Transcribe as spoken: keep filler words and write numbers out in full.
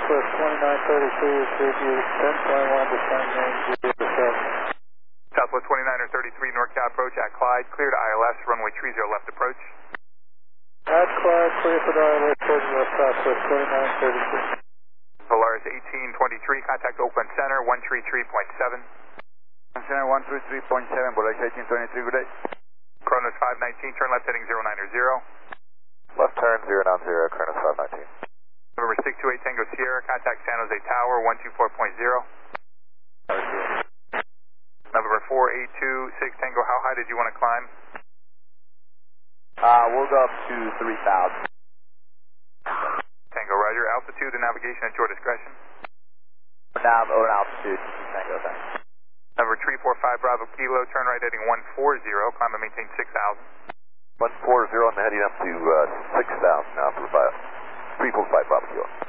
Southwest twenty-nine thirty-three is with you, ten point one, descend range zero seven. Southwest twenty-nine or thirty-three, NorCal approach at Clyde, clear to I L S, runway three zero left approach. At Clyde, clear for I L S, West Southwest twenty-nine thirty-three. Polaris eighteen twenty-three, contact Oakland Center, one three three point seven. Center one three three point seven, Polaris eighteen twenty-three, good day. Kronos five nineteen, turn left heading zero nine or zero. Left turn zero nine zero, Kronos five nineteen. November six two eight Tango Sierra, contact San Jose Tower, one two four point zero. November four eight two six Tango, how high did you want to climb? Uh, we'll go up to three thousand. Tango, roger. Altitude and navigation at your discretion. Nav or altitude, Tango, thanks. Number three four five Bravo Kilo, turn right heading one four zero, climb and maintain six thousand. one four zero and heading up to uh, six thousand now for three four five Bravo Kilo.